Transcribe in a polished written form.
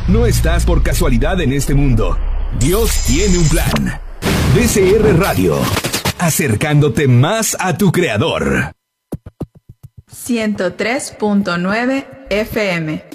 No estás por casualidad en este mundo. Dios tiene un plan. DCR Radio, acercándote más a tu Creador. 103.9 FM.